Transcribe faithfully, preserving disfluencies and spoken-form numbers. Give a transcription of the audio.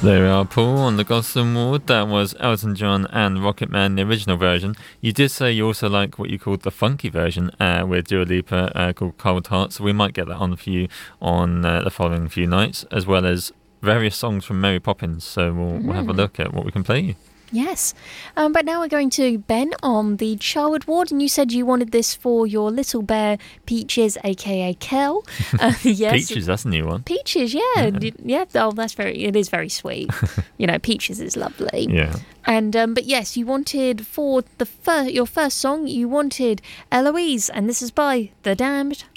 There we are, Paul, on the Gosling Award. That was Elton John and Rocket Man, the original version. You did say you also like what you called the funky version uh, with Dua Lipa uh, called Cold Heart, so we might get that on for you on uh, the following few nights, as well as various songs from Mary Poppins, so we'll, mm. we'll have a look at what we can play you. Yes, um, but now we're going to Ben on the Charwood Ward, and you said you wanted this for your little bear Peaches, aka Kel. Uh, yes, Peaches, that's a new one. Peaches, yeah, yeah. yeah. Oh, that's very. It is very sweet. You know, Peaches is lovely. Yeah. And um, but yes, you wanted for the fir- your first song, you wanted Eloise, and this is by The Damned.